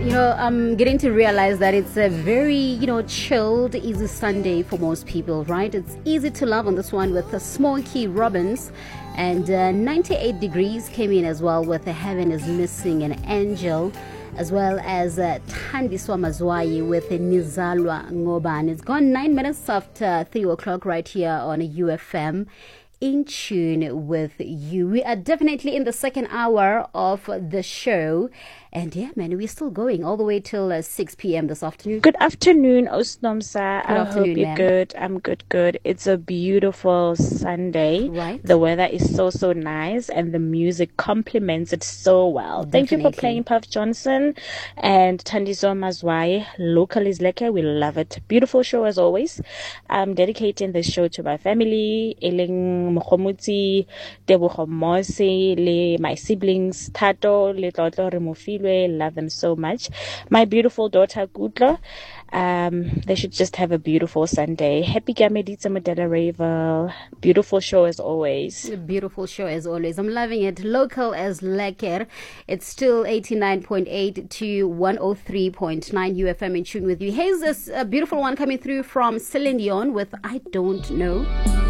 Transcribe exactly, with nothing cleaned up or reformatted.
You know, I'm getting to realize that it's a very, you know, chilled, easy Sunday for most people, right? It's easy to love on this one with the Smokey Robins. And uh, ninety-eight degrees came in as well with the Heaven is Missing an Angel, as well as uh, Thandiswa Mazwai with Nizalwa Ngoban. It's gone nine minutes after three o'clock right here on U F M. In tune with you. We are definitely in the second hour of the show. And yeah, man, we're still going all the way till uh, six p.m. this afternoon. Good afternoon, Osnomsa. Good I afternoon, hope you're ma'am. good. I'm good, good. It's a beautiful Sunday. Right. The weather is so, so nice, and the music complements it so well. Thank you for Definitely. playing Puff Johnson and Thandiswa Mazwai. Local is lekker. We love it. Beautiful show as always. I'm dedicating this show to my family, Eling Mokomuti, Tebogo Mosi, le my siblings, Tato, le Tlotlo Remofilwe. Love them so much. My beautiful daughter Gudla. Um, they should just have a beautiful Sunday. Happy Gameditsa Modella Ravel. Beautiful show as always. A beautiful show as always. I'm loving it. Local as lekker. It's still eighty-nine point eight to one oh three point nine U F M in tune with you. Here's this uh, beautiful one coming through from Celine Dion with I Don't Know.